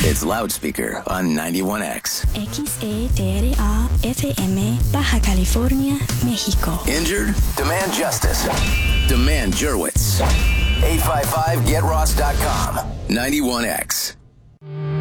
It's Loudspeaker on 91X. XETRA FM, Baja California, México. Injured? Demand justice. Demand Jurwitz. 855-GetRoss.com. 91X.